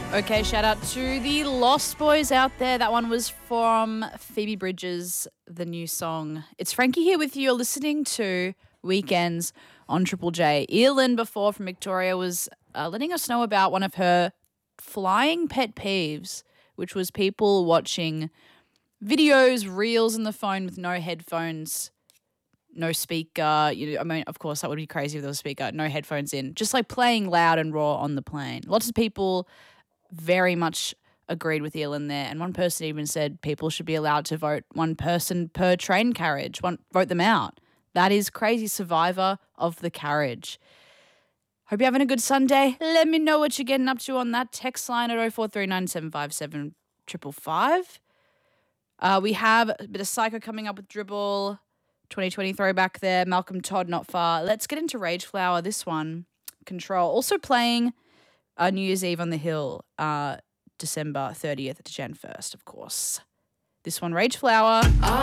Okay, shout out to the Lost Boys out there. That one was from Phoebe Bridgers, the new song. It's Frankie here with you. You're listening to Weekends on Triple J. Earlyn before from Victoria was letting us know about one of her flying pet peeves, which was people watching videos, reels on the phone with no headphones, no speaker. I mean, of course, that would be crazy if there was a speaker, no headphones in, just like playing loud and raw on the plane. Lots of people very much agreed with Earlyn there. And one person even said people should be allowed to vote one person per train carriage, vote them out. That is crazy. Survivor of the carriage. Hope you're having a good Sunday. Let me know what you're getting up to on that text line at 0439 757 555. We have a bit of Psycho coming up with Dribble, 2020 throwback there, Malcolm Todd not far. Let's get into Rage Flower, this one, Control. Also playing New Year's Eve on the Hill, December 30th to Jan 1st, of course. This one, Rage Flower.